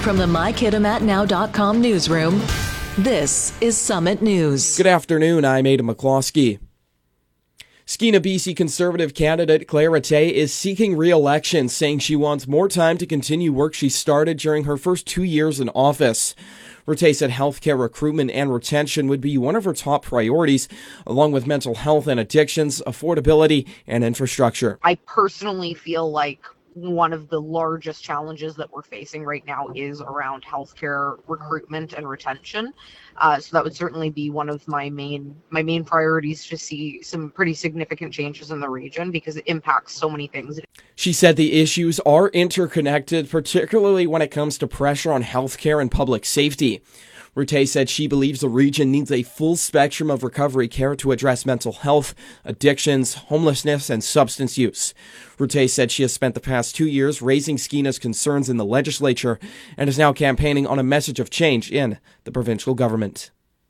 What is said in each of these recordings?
From the MyKittamatNow.com newsroom, this is Summit News. Good afternoon, I'm Aidan McCloskey. Skeena BC Conservative candidate Claire Rattay is seeking re-election, saying she wants more time to continue work she started during her first 2 years in office. Rattay said healthcare recruitment and retention would be one of her top priorities, along with mental health and addictions, affordability, and infrastructure. I personally feel like one of the largest challenges that we're facing right now is around healthcare recruitment and retention. So that would certainly be one of my main priorities, to see some pretty significant changes in the region because it impacts so many things. She said the issues are interconnected, particularly when it comes to pressure on healthcare and public safety. Rattay said she believes the region needs a full spectrum of recovery care to address mental health, addictions, homelessness, and substance use. Rattay said she has spent the past 2 years raising Skeena's concerns in the legislature and is now campaigning on a message of change in the provincial government.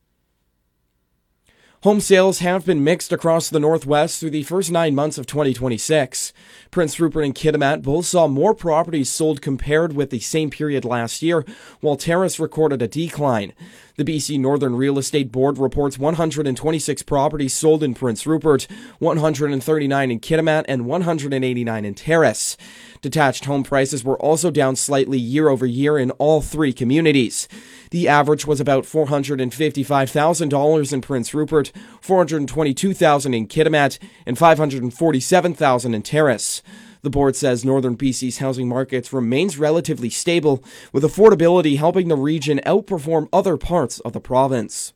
Home sales have been mixed across the Northwest through the first 9 months of 2026. Prince Rupert and Kitimat both saw more properties sold compared with the same period last year, while Terrace recorded a decline. The BC Northern Real Estate Board reports 126 properties sold in Prince Rupert, 139 in Kitimat, and 189 in Terrace. Detached home prices were also down slightly year over year in all three communities. The average was about $455,000 in Prince Rupert, $422,000 in Kitimat, and $547,000 in Terrace. The board says Northern BC's housing markets remains relatively stable, with affordability helping the region outperform other parts of the province.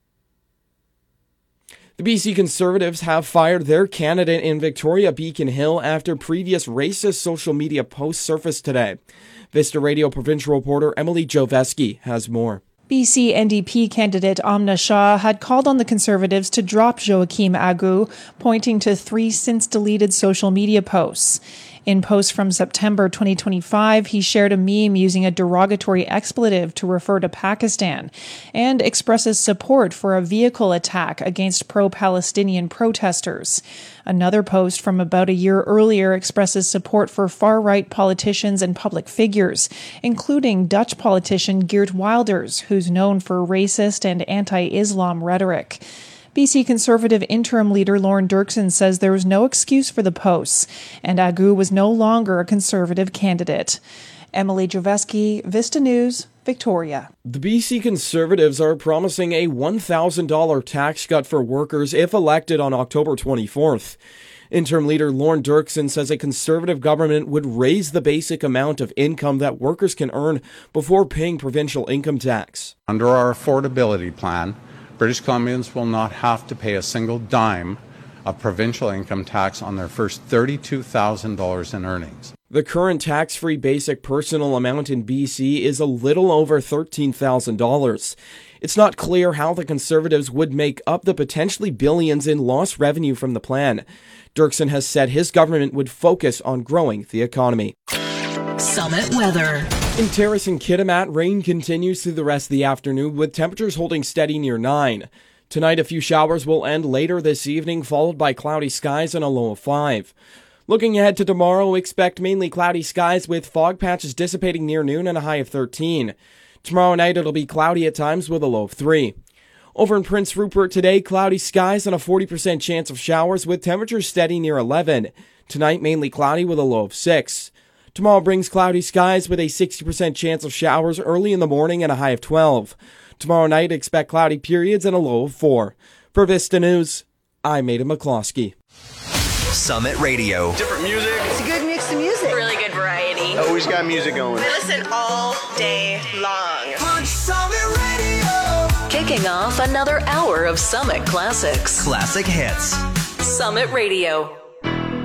The BC Conservatives have fired their candidate in Victoria Beacon Hill after previous racist social media posts surfaced today. Vista Radio provincial reporter Emily Joveski has more. BC NDP candidate Amna Shah had called on the Conservatives to drop Joachim Agu, pointing to 3 since-deleted social media posts. In posts from September 2025, he shared a meme using a derogatory expletive to refer to Pakistan and expresses support for a vehicle attack against pro-Palestinian protesters. Another post from about a year earlier expresses support for far-right politicians and public figures, including Dutch politician Geert Wilders, who's known for racist and anti-Islam rhetoric. BC Conservative interim leader Lorne Dirksen says there was no excuse for the posts, and Agu was no longer a Conservative candidate. Emily Joveski, Vista News, Victoria. The BC Conservatives are promising a $1,000 tax cut for workers if elected on October 24th. Interim leader Lorne Dirksen says a Conservative government would raise the basic amount of income that workers can earn before paying provincial income tax. Under our affordability plan, British Columbians will not have to pay a single dime of provincial income tax on their first $32,000 in earnings. The current tax-free basic personal amount in BC is a little over $13,000. It's not clear how the Conservatives would make up the potentially billions in lost revenue from the plan. Dirksen has said his government would focus on growing the economy. Summit weather. In Terrace and Kitimat, rain continues through the rest of the afternoon, with temperatures holding steady near 9. Tonight, a few showers will end later this evening, followed by cloudy skies and a low of 5. Looking ahead to tomorrow, expect mainly cloudy skies with fog patches dissipating near noon and a high of 13. Tomorrow night, it'll be cloudy at times with a low of 3. Over in Prince Rupert today, cloudy skies and a 40% chance of showers with temperatures steady near 11. Tonight, mainly cloudy with a low of 6. Tomorrow brings cloudy skies with a 60% chance of showers early in the morning and a high of 12. Tomorrow night, expect cloudy periods and a low of 4. For Vista News, I'm Aidan McCloskey. Summit Radio. Different music. It's a good mix of music. Really good variety. Always got music going. I listen all day long. Summit Radio. Kicking off another hour of Summit Classics. Classic hits. Summit Radio.